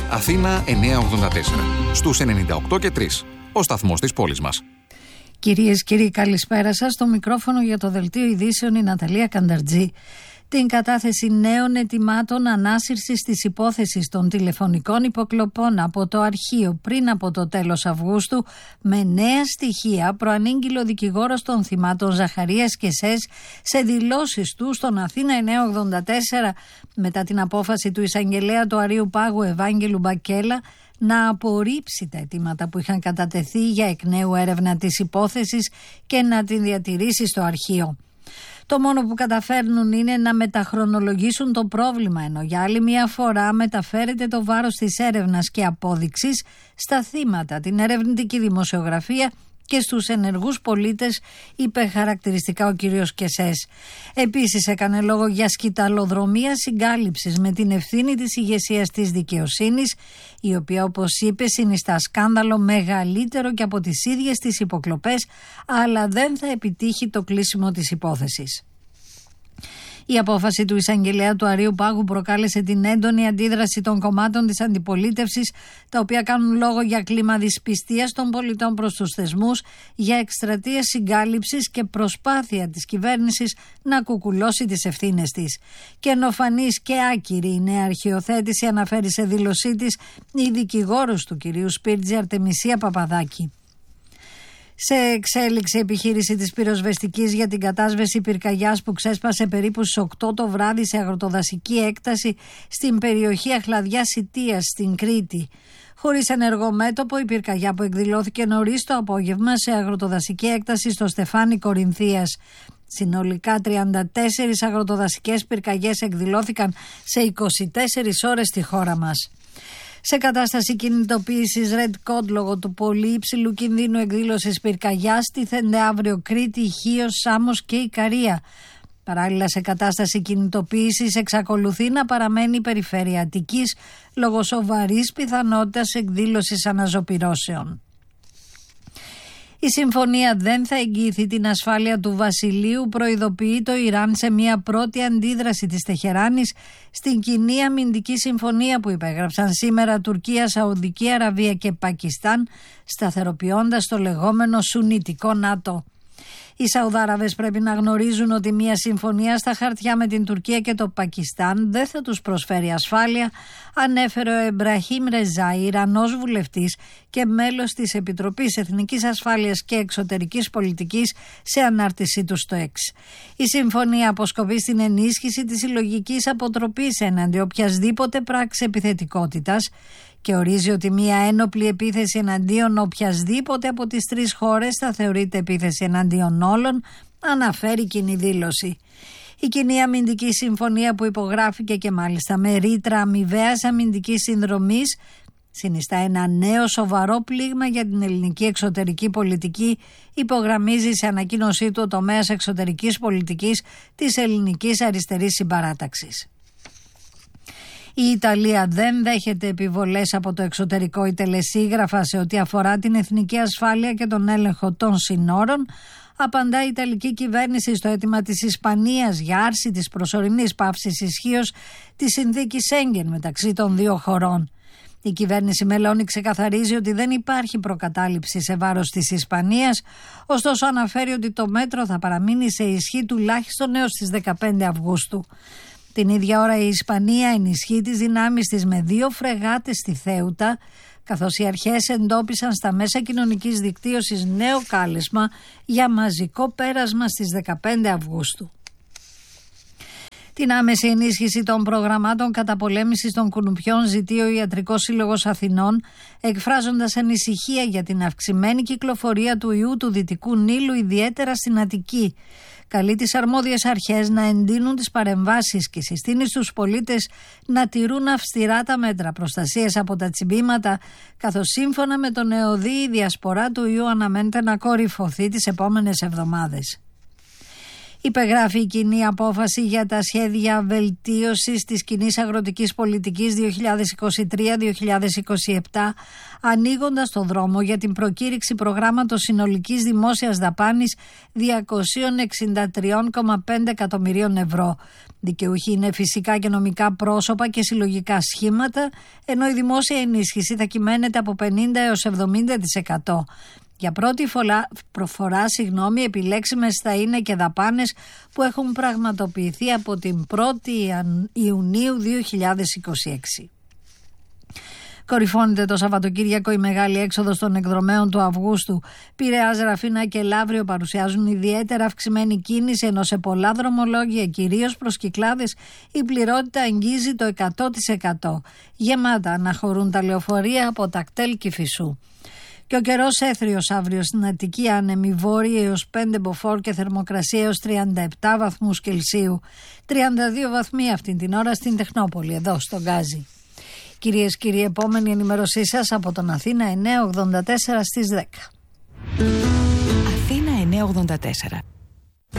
Αθήνα 984. Στους 98 και 3. Ο σταθμός της πόλης μας. Κυρίες και κύριοι, καλησπέρα σας. Στο μικρόφωνο για το Δελτίο Ειδήσεων η Ναταλία Κανταρτζή. Την κατάθεση νέων αιτημάτων ανάσυρσης της υπόθεσης των τηλεφωνικών υποκλοπών από το αρχείο πριν από το τέλος Αυγούστου, με νέα στοιχεία, προανήγγειλε ο δικηγόρος των θυμάτων Ζαχαρίας Κεσές σε δηλώσεις του στον Αθήνα 984 μετά την απόφαση του εισαγγελέα του Αρείου Πάγου Ευάγγελου Μπακέλα να απορρίψει τα αιτήματα που είχαν κατατεθεί για εκ νέου έρευνα της υπόθεσης και να την διατηρήσει στο αρχείο. Το μόνο που καταφέρνουν είναι να μεταχρονολογήσουν το πρόβλημα, ενώ για άλλη μια φορά μεταφέρεται το βάρος της έρευνας και απόδειξης στα θύματα, την ερευνητική δημοσιογραφία και στους ενεργούς πολίτες, είπε χαρακτηριστικά ο κύριος Κεσές. Επίσης έκανε λόγο για σκυταλοδρομία συγκάλυψης με την ευθύνη της ηγεσίας της δικαιοσύνης, η οποία, όπως είπε, συνιστά σκάνδαλο μεγαλύτερο και από τις ίδιες τις υποκλοπές, αλλά δεν θα επιτύχει το κλείσιμο της υπόθεσης. Η απόφαση του εισαγγελέα του Αρείου Πάγου προκάλεσε την έντονη αντίδραση των κομμάτων της αντιπολίτευσης, τα οποία κάνουν λόγο για κλίμα δυσπιστίας των πολιτών προς τους θεσμούς, για εκστρατεία συγκάλυψης και προσπάθεια της κυβέρνησης να κουκουλώσει τις ευθύνες της. Καινοφανής και άκυρη η νέα αρχιοθέτηση, αναφέρει σε δήλωσή της η δικηγόρος του κυρίου Σπίρτζη, Αρτεμισία Παπαδάκη. Σε εξέλιξη επιχείρηση της πυροσβεστικής για την κατάσβεση πυρκαγιάς που ξέσπασε περίπου στις 8 το βράδυ σε αγροτοδασική έκταση στην περιοχή Αχλαδιάς Σιτίας στην Κρήτη. Χωρίς ενεργό μέτωπο, η πυρκαγιά που εκδηλώθηκε νωρίς το απόγευμα σε αγροτοδασική έκταση στο Στεφάνι Κορινθίας. Συνολικά 34 αγροτοδασικές πυρκαγιές εκδηλώθηκαν σε 24 ώρες στη χώρα μας. Σε κατάσταση κινητοποίησης Red Code λόγω του πολύ υψηλού κινδύνου εκδήλωσης πυρκαγιάς τίθενται αύριο Κρήτη, Χίος, Σάμος και Ικαρία. Παράλληλα, σε κατάσταση κινητοποίησης εξακολουθεί να παραμένει η περιφέρεια Αττικής λόγω σοβαρής πιθανότητας εκδήλωσης αναζωπυρώσεων. Η συμφωνία δεν θα εγγυηθεί την ασφάλεια του Βασιλείου, προειδοποιεί το Ιράν σε μια πρώτη αντίδραση της Τεχεράνης στην κοινή αμυντική συμφωνία που υπέγραψαν σήμερα Τουρκία, Σαουδική Αραβία και Πακιστάν, σταθεροποιώντας το λεγόμενο Σουνιτικό ΝΑΤΟ. Οι Σαουδάραβες πρέπει να γνωρίζουν ότι μια συμφωνία στα χαρτιά με την Τουρκία και το Πακιστάν δεν θα τους προσφέρει ασφάλεια, ανέφερε ο Εμπραχήμ Ρεζάι, Ιρανός βουλευτής και μέλος της Επιτροπής Εθνικής Ασφάλειας και Εξωτερικής Πολιτικής, σε ανάρτησή του στο X. Η συμφωνία αποσκοπεί στην ενίσχυση της συλλογικής αποτροπής έναντι οποιασδήποτε πράξη επιθετικότητας και ορίζει ότι μια ένοπλη επίθεση εναντίον οποιασδήποτε από τις τρεις χώρες θα θεωρείται επίθεση εναντίον όλων, αναφέρει κοινή δήλωση. Η κοινή αμυντική συμφωνία που υπογράφηκε και μάλιστα με ρήτρα αμοιβαίας αμυντικής συνδρομής συνιστά ένα νέο σοβαρό πλήγμα για την ελληνική εξωτερική πολιτική, υπογραμμίζει σε ανακοίνωσή του ο τομέας εξωτερικής πολιτικής της ελληνικής αριστερής συμπαράταξης. Η Ιταλία δεν δέχεται επιβολές από το εξωτερικό, η τελεσίγραφα, σε ό,τι αφορά την εθνική ασφάλεια και τον έλεγχο των συνόρων. Απαντά η Ιταλική κυβέρνηση στο αίτημα της Ισπανίας για άρση της προσωρινής παύσης ισχύως της συνθήκης Σέγγεν μεταξύ των δύο χωρών. Η κυβέρνηση Μελώνη ξεκαθαρίζει ότι δεν υπάρχει προκατάληψη σε βάρος της Ισπανίας, ωστόσο αναφέρει ότι το μέτρο θα παραμείνει σε ισχύ τουλάχιστον έως τις 15 Αυγούστου. Την ίδια ώρα η Ισπανία ενισχύει τις δυνάμεις της με 2 φρεγάτες στη Θέουτα, καθώς οι αρχές εντόπισαν στα μέσα κοινωνικής δικτύωσης νέο κάλεσμα για μαζικό πέρασμα στις 15 Αυγούστου. Την άμεση ενίσχυση των προγραμμάτων καταπολέμησης των κουνουπιών ζητεί ο Ιατρικός Σύλλογος Αθηνών, εκφράζοντας ανησυχία για την αυξημένη κυκλοφορία του ιού του Δυτικού Νείλου, ιδιαίτερα στην Αττική. Καλεί τις αρμόδιες αρχές να εντείνουν τις παρεμβάσεις και συστήνει στους πολίτες να τηρούν αυστηρά τα μέτρα προστασίας από τα τσιμπήματα, καθώς σύμφωνα με τον ΕΟΔΗ η διασπορά του ιού αναμένεται να κορυφωθεί τις επόμενες εβδομάδες. Υπεγράφει η κοινή απόφαση για τα σχέδια βελτίωσης της κοινής αγροτικής πολιτικής 2023-2027, ανοίγοντας το δρόμο για την προκήρυξη προγράμματος συνολικής δημόσιας δαπάνης 263,5 εκατομμυρίων ευρώ. Δικαιούχοι είναι φυσικά και νομικά πρόσωπα και συλλογικά σχήματα, ενώ η δημόσια ενίσχυση θα κυμαίνεται από 50% έως 70%. Για πρώτη φορά, επιλέξιμες θα είναι και δαπάνες που έχουν πραγματοποιηθεί από την 1η Ιουνίου 2026. Κορυφώνεται το Σαββατοκύριακο η μεγάλη έξοδος των εκδρομέων του Αυγούστου. Πειραιάς, Ραφίνα και Λαύριο παρουσιάζουν ιδιαίτερα αυξημένη κίνηση, ενώ σε πολλά δρομολόγια, κυρίως προς Κυκλάδες, η πληρότητα αγγίζει το 100%. Γεμάτα αναχωρούν τα λεωφορεία από Τακτέλ Κηφισού. Και ο καιρός έθριος αύριο στην Αττική, άνεμη βόρεια έως 5 μποφόρ και θερμοκρασία έως 37 βαθμούς Κελσίου. 32 βαθμοί αυτή την ώρα στην Τεχνόπολη, εδώ στον Γκάζι. Κυρίες και κύριοι, επόμενη ενημέρωσή σας από τον Αθήνα 984 στις 10. Αθήνα 984.